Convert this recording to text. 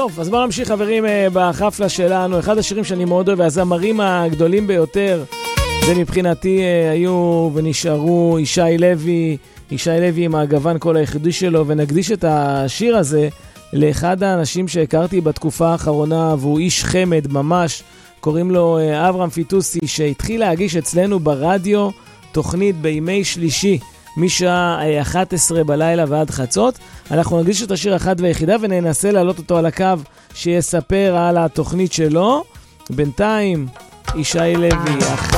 טוב, אז בואו נמשיך חברים בחפלה שלנו. אחד השירים שאני מאוד אוהב, והזמרים הגדולים ביותר, זה מבחינתי היו ונשארו ישי לוי עם הגוון כל היחידי שלו, ונקדיש את השיר הזה לאחד האנשים שהכרתי בתקופה האחרונה, והוא איש חמד ממש, קוראים לו אברהם פיטוסי, שהתחיל להגיש אצלנו ברדיו תוכנית בימי שלישי, משעה 11 בלילה ועד חצות. אנחנו נקדיש את השיר אחד ויחידה וננסה להעלות אותו על הקו שיספר על התוכנית שלו. בינתיים ישי לוי